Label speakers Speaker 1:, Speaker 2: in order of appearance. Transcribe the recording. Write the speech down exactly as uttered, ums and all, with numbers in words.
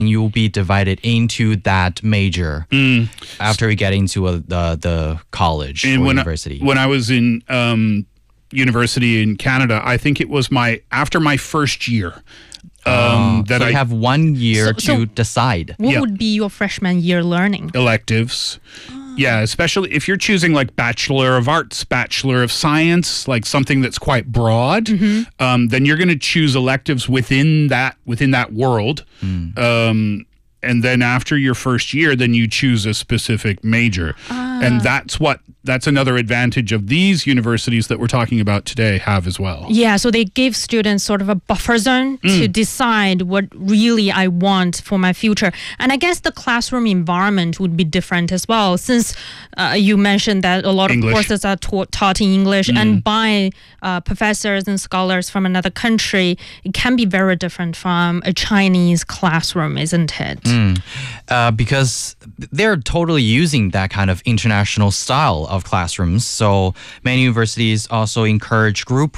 Speaker 1: you'll be divided into that major
Speaker 2: Mm.
Speaker 1: after you get into a, the the college
Speaker 2: And
Speaker 1: or
Speaker 2: when
Speaker 1: university.
Speaker 2: I, when I was in um, university in Canada, I think it was my after my first year um, that
Speaker 1: so
Speaker 2: I
Speaker 1: you have one year
Speaker 3: So-
Speaker 1: to
Speaker 3: so-
Speaker 1: decide.
Speaker 3: What
Speaker 2: Yeah.
Speaker 3: would be your freshman year learning?
Speaker 2: electives. Yeah, especially if you're choosing like Bachelor of Arts, Bachelor of Science, like something that's quite broad, um, then you're going to choose electives within that within that world. Um, and then after your first year, then you choose a specific major. And that's what that's another advantage of these universities that we're talking about today have as well.
Speaker 3: Yeah, so they give students sort of a buffer zone to decide what really I want for my future. And I guess the classroom environment would be different as well, since uh, you mentioned that a lot of
Speaker 2: English.
Speaker 3: courses are taught, taught in English and by uh, professors and scholars from another country. It can be very different from a Chinese classroom, isn't it?
Speaker 1: Uh, because they're totally using that kind of international style of classrooms. So many universities also encourage group